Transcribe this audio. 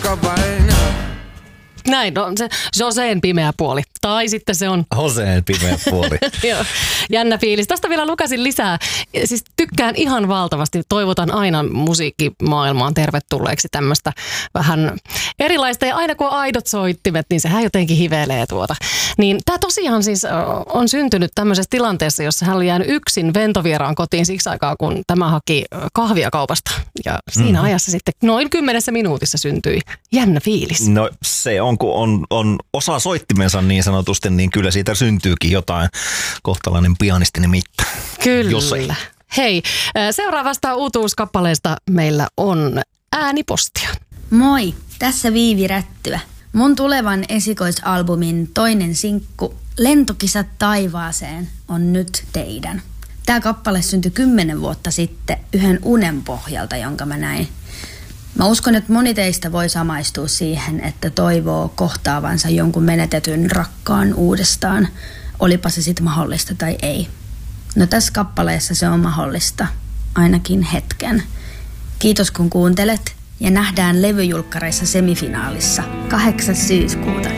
Copacabana. Näin, no se Joseen pimeä puoli. Tai sitten se on... Joseen pimeä puoli. Joo, jännä fiilis. Tästä vielä lukasin lisää. Siis tykkään ihan valtavasti. Toivotan aina musiikkimaailmaan tervetulleeksi tämmöistä vähän erilaista. Ja aina kun on aidot soittimet, niin sehän jotenkin hivelee tuota. Niin tämä tosiaan siis on syntynyt tämmöisessä tilanteessa, jossa hän oli jäänyt yksin ventovieraan kotiin siksi aikaa, kun tämä haki kahvia kaupasta. Ja siinä ajassa sitten noin 10 minuutissa syntyi jännä fiilis. No se on, kun on osa soittimensa niin sanotusti, niin kyllä siitä syntyykin jotain kohtalainen pianisti nimittäin. Kyllä. Jossain. Hei, seuraavasta uutuuskappaleesta meillä on äänipostia. Moi, tässä Viivi Rättyä. Mun tulevan esikoisalbumin toinen sinkku Lentokisat taivaaseen on nyt teidän. Tää kappale syntyi 10 vuotta sitten yhden unen pohjalta, jonka mä näin. Mä uskon, että moni teistä voi samaistua siihen, että toivoo kohtaavansa jonkun menetetyn rakkaan uudestaan, olipa se sitten mahdollista tai ei. No tässä kappaleessa se on mahdollista, ainakin hetken. Kiitos kun kuuntelet ja nähdään levyjulkkareissa semifinaalissa 8. syyskuuta.